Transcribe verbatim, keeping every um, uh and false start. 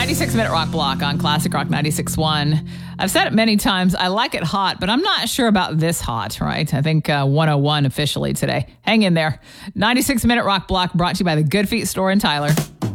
ninety-six minute rock block on Classic Rock ninety-six point one. I've said it many times. I like it hot, but I'm not sure about this hot, right? I think uh, one oh one officially today. Hang in there. ninety-six minute rock block brought to you by the Good Feet store in Tyler.